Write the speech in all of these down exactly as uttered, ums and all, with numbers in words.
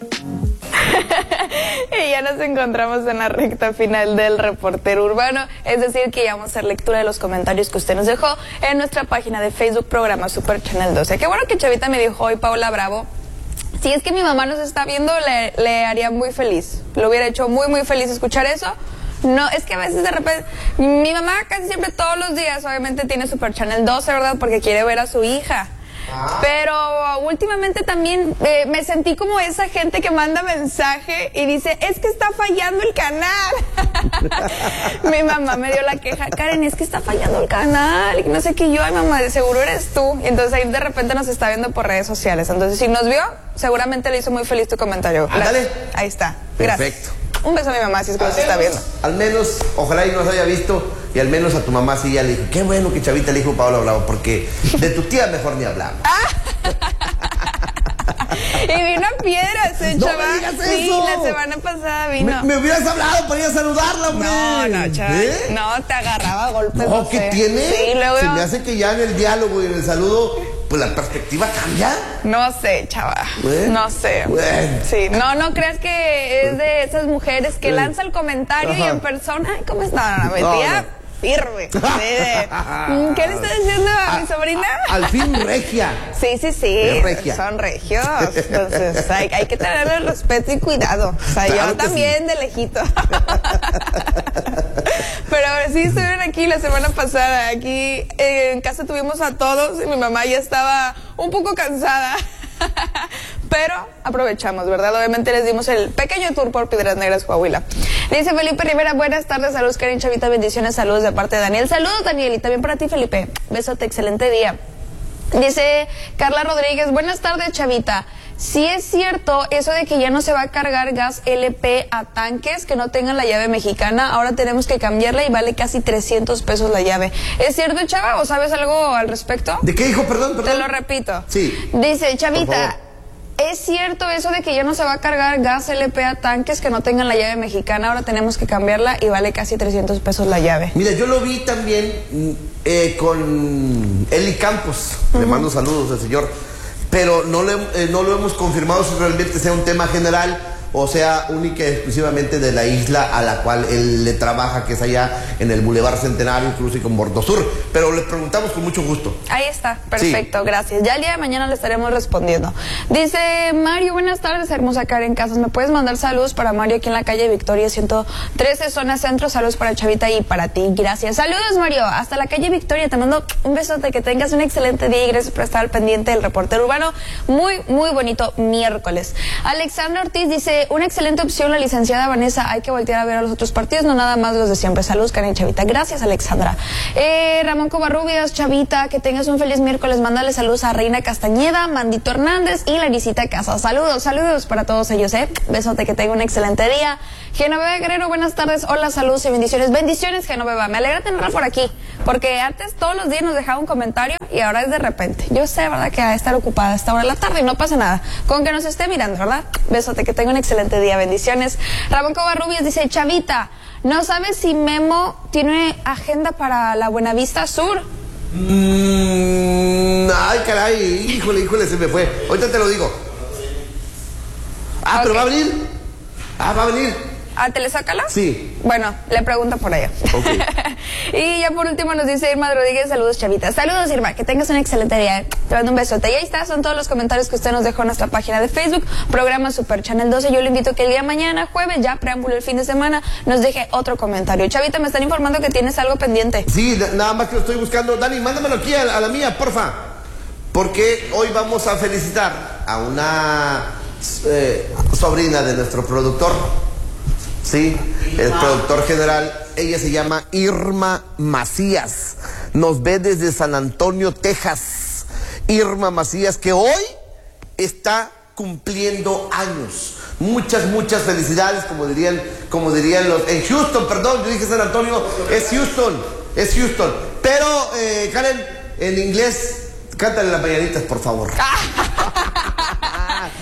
Y ya nos encontramos en la recta final del Reportero Urbano, es decir que ya vamos a hacer lectura de los comentarios que usted nos dejó en nuestra página de Facebook, programa Super Channel doce. Qué bueno que Chavita me dijo hoy, Paola Bravo, si es que mi mamá nos está viendo, le, le haría muy feliz, lo hubiera hecho muy muy feliz escuchar eso. No, es que a veces de repente, mi mamá casi siempre todos los días obviamente tiene Super Channel doce, ¿verdad? Porque quiere ver a su hija. Pero últimamente también eh, me sentí como esa gente que manda mensaje y dice, es que está fallando el canal. Mi mamá me dio la queja, Karen, es que está fallando el canal. Y no sé qué, yo, ay mamá, de seguro eres tú. Y entonces ahí de repente nos está viendo por redes sociales. Entonces si nos vio, seguramente le hizo muy feliz tu comentario. Ándale. Ahí está. Gracias. Perfecto. Un beso a mi mamá si es que nos está viendo. Al menos, ojalá y nos haya visto, y al menos a tu mamá sí ya le dijo, qué bueno que Chavita le dijo Paola Bravo, porque de tu tía mejor ni hablamos. Y vino a Piedras, ¿eh, no chava? me digas Sí, eso. la semana pasada vino. Me, me hubieras hablado para ir a saludarla, hombre. No, no, chava. ¿Eh? No, te agarraba a golpes. No, No ¿qué sé. tiene? Sí, luego... Se me hace que ya en el diálogo y en el saludo, pues la perspectiva cambia. No sé, chava. Bueno, no sé. bueno. Sí, no, no creas que es de esas mujeres que lanza el comentario Ajá. y en persona, ay, ¿cómo está? No, no, No, metía no. firme. Sí, de, ¿qué le está diciendo a, a mi sobrina? A, al fin regia. Sí, sí, sí. Es regia. Son regios. Entonces, hay, hay que tenerle respeto y cuidado. O sea, Claro yo que también sí. de lejito. Pero sí estuvieron aquí la semana pasada. Aquí eh, en casa tuvimos a todos y mi mamá ya estaba un poco cansada. Pero aprovechamos, ¿verdad? Obviamente les dimos el pequeño tour por Piedras Negras, Coahuila. Dice Felipe Rivera, buenas tardes, saludos Karen, Chavita, bendiciones, saludos de parte de Daniel. Saludos, Daniel, y también para ti, Felipe. Besote, excelente día. Dice Carla Rodríguez, buenas tardes, Chavita. Sí es cierto eso de que ya no se va a cargar gas L P a tanques que no tengan la llave mexicana, ahora tenemos que cambiarla y vale casi trescientos pesos la llave. ¿Es cierto, Chava, o sabes algo al respecto? ¿De qué dijo? Perdón, perdón. Te lo repito. Sí. Dice, Chavita, ¿es cierto eso de que ya no se va a cargar gas L P a tanques que no tengan la llave mexicana, ahora tenemos que cambiarla y vale casi trescientos pesos la llave? Mira, yo lo vi también eh, con Eli Campos, uh-huh. Le mando saludos al señor, pero no, le, eh, no lo hemos confirmado si realmente sea un tema general o sea única y exclusivamente de la isla a la cual él le trabaja, que es allá en el Boulevard Centenario, incluso y con Bordosur, pero le preguntamos con mucho gusto. Ahí está, perfecto, sí. Gracias. Ya el día de mañana le estaremos respondiendo. Dice Mario, buenas tardes, hermosa Karen Casas, ¿me puedes mandar saludos para Mario aquí en la calle Victoria ciento trece, zona centro? Saludos para Chavita y para ti, gracias. Saludos, Mario, hasta la calle Victoria, te mando un besote, que tengas un excelente día y gracias por estar al pendiente del Reportero Urbano. Muy, muy bonito miércoles. Alexandra Ortiz dice, una excelente opción la licenciada Vanessa, hay que voltear a ver a los otros partidos, no nada más los de siempre. Saludos, Karen y Chavita. Gracias, Alexandra. Eh, Ramón Covarrubias, Chavita, que tengas un feliz miércoles. Mándale saludos a Reina Castañeda, Mandito Hernández y Larisita Casas. Saludos, saludos para todos ellos, eh. Besote, que tenga un excelente día. Genoveva Guerrero, buenas tardes. Hola, saludos y bendiciones. Bendiciones, Genoveva. Me alegra tenerla por aquí, porque antes todos los días nos dejaba un comentario y ahora es de repente. Yo sé, ¿verdad?, que va a estar ocupada a esta hora de la tarde y no pasa nada. Con que nos esté mirando, ¿verdad? Besote, que tenga un excelente día. Bendiciones. Ramón Covarrubias dice, Chavita, ¿no sabes si Memo tiene agenda para la Buenavista Sur? Mm, ay, caray, híjole, híjole, se me fue. Ahorita te lo digo. Ah, okay. Pero va a venir. Ah, va a venir. ¿Ah, Telesácala? Sí. Bueno, le pregunto por ella. Okay. Y ya por último nos dice Irma Rodríguez, saludos, Chavita. Saludos, Irma, que tengas un excelente día. Te mando un besote. Y ahí está, son todos los comentarios que usted nos dejó en nuestra página de Facebook, programa Super Channel doce. Yo le invito a que el día de mañana, jueves, ya preámbulo el fin de semana, nos deje otro comentario. Chavita, me están informando que tienes algo pendiente. Sí, nada más que lo estoy buscando. Dani, mándamelo aquí a, a la mía, porfa. Porque hoy vamos a felicitar a una eh, sobrina de nuestro productor. Sí, el productor general, ella se llama Irma Macías, nos ve desde San Antonio, Texas. Irma Macías, que hoy está cumpliendo años. Muchas, muchas felicidades, como dirían, como dirían los, en Houston, perdón, yo dije San Antonio, es Houston, es Houston. Pero, eh, Karen, en inglés, cántale las mañanitas, por favor. Para que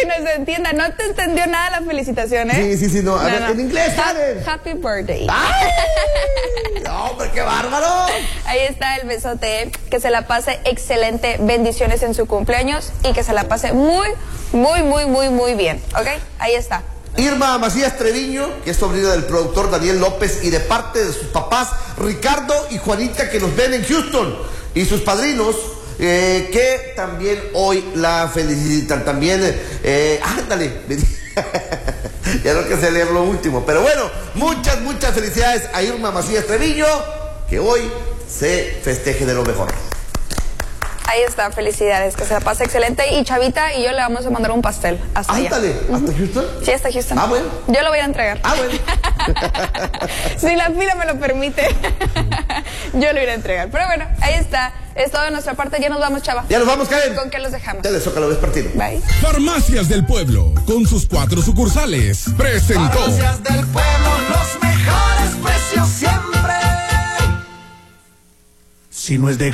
que nos entienda. No te entendió nada la felicitación, ¿eh? Sí, sí, sí, no. A no, ver, no. en inglés, Ha Karen. Happy birthday. ¡Ay! ¡No, hombre, qué bárbaro! Ahí está el besote. Que se la pase excelente. Bendiciones en su cumpleaños. Y que se la pase muy, muy, muy, muy, muy bien. ¿Ok? Ahí está. Irma Macías Treviño, que es sobrina del productor Daniel López, y de parte de sus papás Ricardo y Juanita, que nos ven en Houston, y sus padrinos, eh, que también hoy la felicitan. También, eh, ándale, ya no que se leer lo último, pero bueno, muchas, muchas felicidades a Irma Macías Treviño, que hoy se festeje de lo mejor. Ahí está, felicidades, que se la pase excelente. Y Chavita y yo le vamos a mandar un pastel hasta allá. Ándale, ¿hasta Houston? Sí, hasta Houston. Ah, bueno. Yo lo voy a entregar. Ah, bueno. Si la fila me lo permite, yo lo iré a entregar. Pero bueno, ahí está. Es todo de nuestra parte. Ya nos vamos, Chava. Ya nos vamos, Karen. ¿Con qué los dejamos? Te Zócalo Vespertino. Bye. Farmacias del Pueblo, con sus cuatro sucursales, presentó. Farmacias del Pueblo, los mejores precios siempre. Si no es de